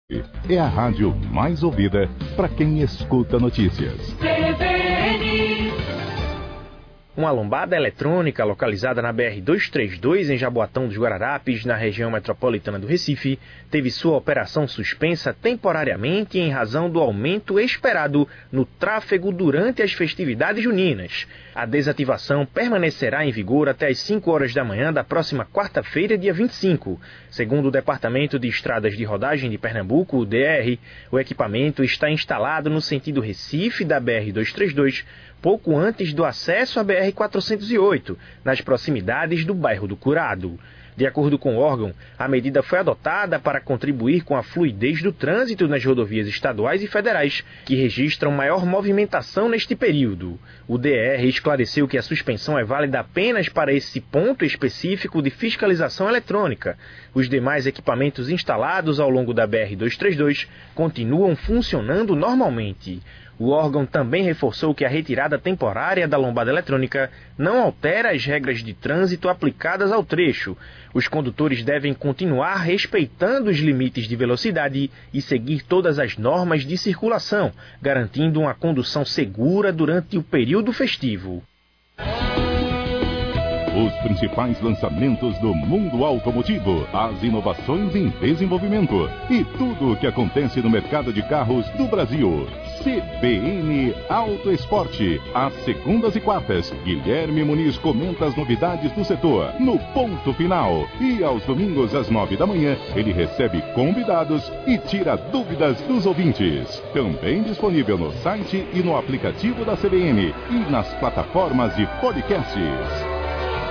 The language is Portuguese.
É a rádio mais ouvida para quem escuta notícias. Uma lombada eletrônica localizada na BR-232 em Jaboatão dos Guararapes, na região metropolitana do Recife, teve sua operação suspensa temporariamente em razão do aumento esperado no tráfego durante as festividades juninas. A desativação permanecerá em vigor até às 5 horas da manhã da próxima quarta-feira, dia 25. Segundo o Departamento de Estradas de Rodagem de Pernambuco, o DR, o equipamento está instalado no sentido Recife da BR-232, pouco antes do acesso à BR-408, nas proximidades do bairro do Curado. De acordo com o órgão, a medida foi adotada para contribuir com a fluidez do trânsito nas rodovias estaduais e federais, que registram maior movimentação neste período. O DR esclareceu que a suspensão é válida apenas para esse ponto específico de fiscalização eletrônica. Os demais equipamentos instalados ao longo da BR-232 continuam funcionando normalmente. O órgão também reforçou que a retirada temporária da lombada eletrônica não altera as regras de trânsito aplicadas ao trecho. Os condutores devem continuar respeitando os limites de velocidade e seguir todas as normas de circulação, garantindo uma condução segura durante o período festivo. Os principais lançamentos do mundo automotivo, as inovações em desenvolvimento e tudo o que acontece no mercado de carros do Brasil. CBN Auto Esporte. Às segundas e quartas, Guilherme Muniz comenta as novidades do setor no ponto final. E aos domingos, às 9 da manhã, ele recebe convidados e tira dúvidas dos ouvintes. Também disponível no site e no aplicativo da CBN e nas plataformas de podcasts.